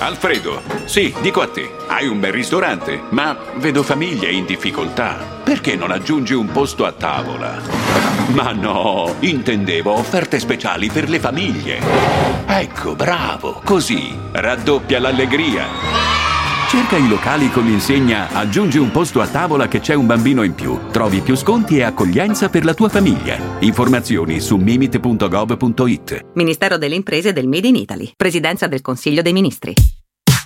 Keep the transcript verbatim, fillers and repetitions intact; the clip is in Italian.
Alfredo, sì, dico a te, hai un bel ristorante, ma vedo famiglie in difficoltà. Perché non aggiungi un posto a tavola? Ma no, intendevo offerte speciali per le famiglie. Ecco, bravo, così raddoppia l'allegria. Cerca i locali con l'insegna "Aggiungi un posto a tavola che c'è un bambino in più". Trovi più sconti e accoglienza per la tua famiglia. Informazioni su mimit punto gov punto it. Ministero delle Imprese e del Made in Italy. Presidenza del Consiglio dei Ministri.